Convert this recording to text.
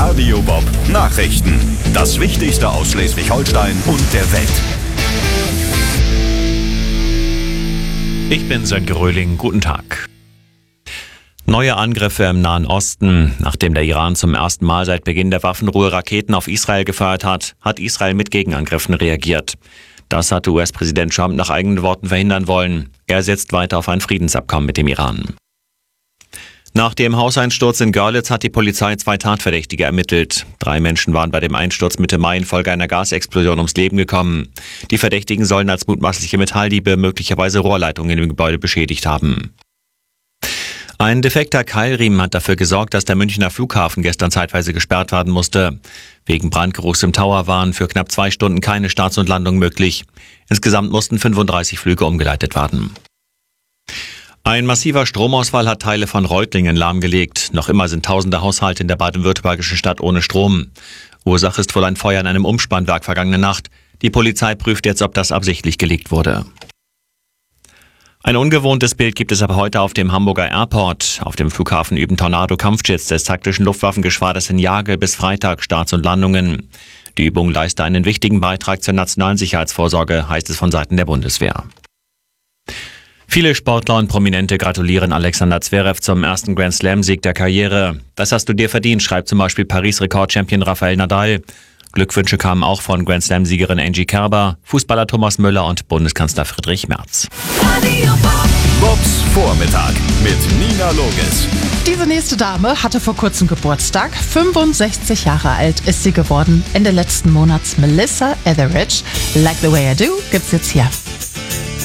Radio Bob Nachrichten. Das Wichtigste aus Schleswig-Holstein und der Welt. Ich bin Sönke Röhling. Guten Tag. Neue Angriffe im Nahen Osten. Nachdem der Iran zum ersten Mal seit Beginn der Waffenruhe Raketen auf Israel gefeuert hat, hat Israel mit Gegenangriffen reagiert. Das hatte US-Präsident Trump nach eigenen Worten verhindern wollen. Er setzt weiter auf ein Friedensabkommen mit dem Iran. Nach dem Hauseinsturz in Görlitz hat die Polizei 2 Tatverdächtige ermittelt. 3 Menschen waren bei dem Einsturz Mitte Mai infolge einer Gasexplosion ums Leben gekommen. Die Verdächtigen sollen als mutmaßliche Metalldiebe möglicherweise Rohrleitungen im Gebäude beschädigt haben. Ein defekter Keilriemen hat dafür gesorgt, dass der Münchner Flughafen gestern zeitweise gesperrt werden musste. Wegen Brandgeruchs im Tower waren für knapp 2 Stunden keine Starts und Landungen möglich. Insgesamt mussten 35 Flüge umgeleitet werden. Ein massiver Stromausfall hat Teile von Reutlingen lahmgelegt. Noch immer sind tausende Haushalte in der baden-württembergischen Stadt ohne Strom. Ursache ist wohl ein Feuer in einem Umspannwerk vergangene Nacht. Die Polizei prüft jetzt, ob das absichtlich gelegt wurde. Ein ungewohntes Bild gibt es aber heute auf dem Hamburger Airport. Auf dem Flughafen üben Tornado-Kampfjets des taktischen Luftwaffengeschwaders in Jagel bis Freitag Starts und Landungen. Die Übung leiste einen wichtigen Beitrag zur nationalen Sicherheitsvorsorge, heißt es von Seiten der Bundeswehr. Viele Sportler und Prominente gratulieren Alexander Zverev zum ersten Grand-Slam-Sieg der Karriere. Das hast du dir verdient, schreibt zum Beispiel Paris-Rekordchampion Rafael Nadal. Glückwünsche kamen auch von Grand-Slam-Siegerin Angie Kerber, Fußballer Thomas Müller und Bundeskanzler Friedrich Merz. Bobs Vormittag mit Nina Loges. Diese nächste Dame hatte vor kurzem Geburtstag. 65 Jahre alt ist sie geworden. Ende letzten Monats Melissa Etheridge. Like the Way I Do gibt's jetzt hier.